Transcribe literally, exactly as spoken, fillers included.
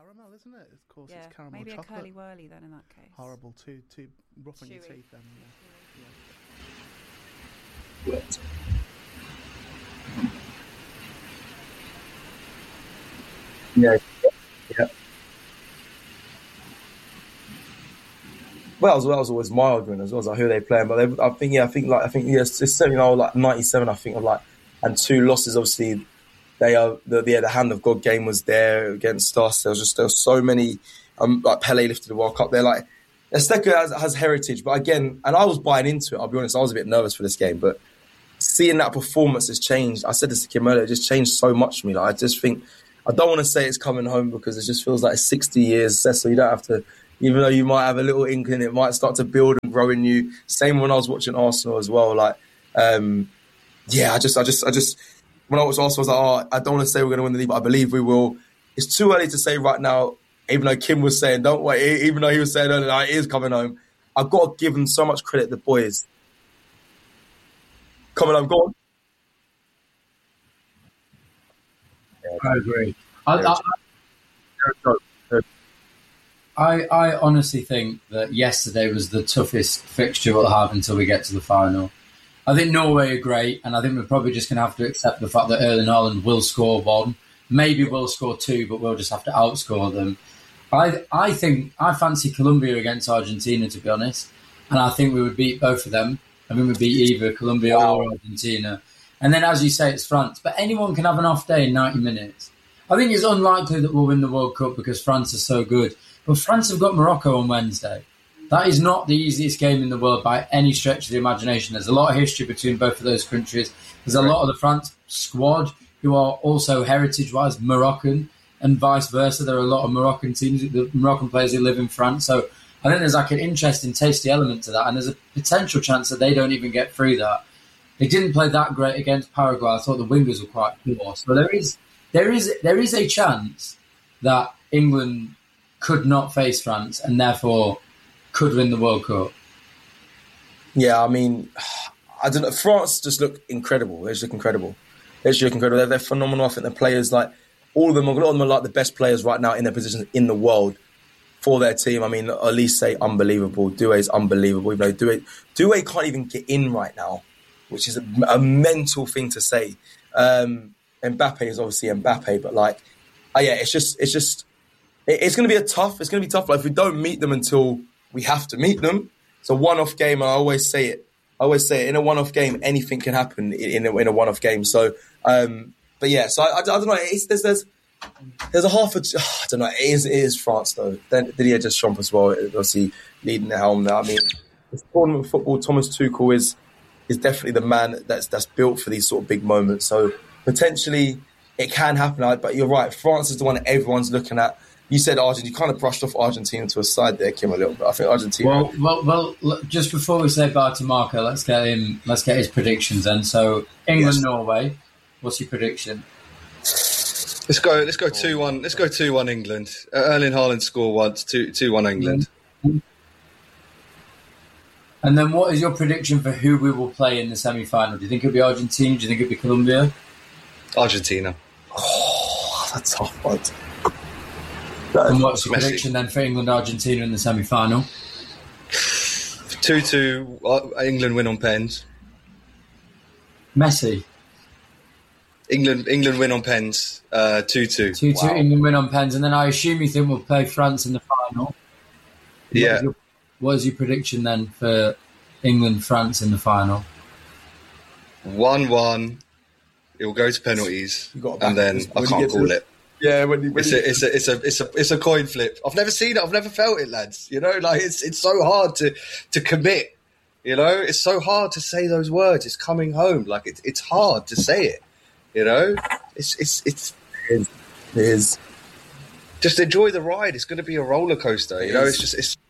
caramel, isn't it? Of course, yeah, it's caramel maybe chocolate. Maybe a curly whirly then in that case. Horrible, too too rough on your Chewy. teeth then. Yeah. Wet. Yeah. Yeah. Well, that was always my argument as well. As like, who are they playing? But they, I think, yeah, I think like I think yes, it's certainly now like ninety-seven. I think of like and two losses. Obviously, they are the the, the hand of God game was there against us. There was just there was so many. Um, like Pele lifted the World Cup. They're like Azteca has, has heritage, but again, and I was buying into it. I'll be honest, I was a bit nervous for this game, but seeing that performance has changed. I said this to Kim earlier. It just changed so much for me. Like I just think I don't want to say it's coming home because it just feels like sixty years. So you don't have to. Even though you might have a little inkling, it might start to build and grow in you. Same when I was watching Arsenal as well. Like, um, yeah, I just, I just, I just, when I watched Arsenal, I was like, oh, I don't want to say we're going to win the league, but I believe we will. It's too early to say right now, even though Kim was saying, don't wait, even though he was saying, oh, no, it is coming home. I've got to give them so much credit, the boys. Coming home, go on. I agree. I, I, I, I honestly think that yesterday was the toughest fixture we'll have until we get to the final. I think Norway are great, and I think we're probably just going to have to accept the fact that Erling Haaland will score one. Maybe we'll score two, but we'll just have to outscore them. I I think I fancy Colombia against Argentina, to be honest, and I think we would beat both of them. I think we'd beat either Colombia wow. or Argentina. And then, as you say, it's France. But anyone can have an off day in ninety minutes. I think it's unlikely that we'll win the World Cup because France is so good. But France have got Morocco on Wednesday. That is not the easiest game in the world by any stretch of the imagination. There's a lot of history between both of those countries. There's a lot of the France squad who are also heritage-wise Moroccan and vice versa. There are a lot of Moroccan teams, the Moroccan players who live in France. So I think there's like an interesting, tasty element to that. And there's a potential chance that they don't even get through that. They didn't play that great against Paraguay. I thought the wingers were quite poor. So there is, there is, there is a chance that England could not face France and therefore could win the World Cup. Yeah, I mean, I don't know. France just look incredible. They just look incredible. They just look incredible. They're, they're phenomenal. I think the players, like all of them, a lot of them are like the best players right now in their positions in the world for their team. I mean, Elise, unbelievable. Doué's unbelievable. Even though Doué, Doué can't even get in right now, which is a, a mental thing to say. Um, Mbappe is obviously Mbappe, but like, oh yeah, it's just, it's just, it, it's going to be a tough. It's going to be tough. Like if we don't meet them until we have to meet them, it's a one-off game. I always say it. I always say it. In a one-off game, anything can happen in a, in a one-off game. So, um, but yeah. So I, I, I don't know. It's, there's, there's, there's a half a. I don't know. It is, it is France though. Then Didier Deschamps as well. Obviously leading the helm there. I mean, it's tournament football. Thomas Tuchel is is definitely the man that's that's built for these sort of big moments. So potentially it can happen. But you're right. France is the one that everyone's looking at. You said Argentina. You kind of brushed off Argentina to a side there, Kim, a little bit. I think Argentina. Well, well, well. Look, just before we say bye to Marco, let's get him. Let's get his predictions then. So England, yes. Norway. What's your prediction? Let's go. Let's go two one. Let's go two one England. Uh, Erling Haaland score once. Two two one England. And then, what is your prediction for who we will play in the semi-final? Do you think it'll be Argentina? Do you think it'll be Colombia? Argentina. Oh, that's a tough one. And what's your prediction then for England, Argentina in the semi-final? two two uh, England win on pens. Messi. England England win on pens. Uh, two two. two two wow. England win on pens. And then I assume you think we'll play France in the final. Yeah. What is your, what is your prediction then for England, France in the final? one one. It will go to penalties. And then I can't call to- it. Yeah, when you, when it's, you... a, it's a it's a it's a it's a coin flip. I've never seen it. I've never felt it, lads. You know, like it's it's so hard to to commit. You know, it's so hard to say those words. It's coming home. Like it's it's hard to say it. You know, it's it's it's it is. Just enjoy the ride. It's going to be a roller coaster. You know, it's just it's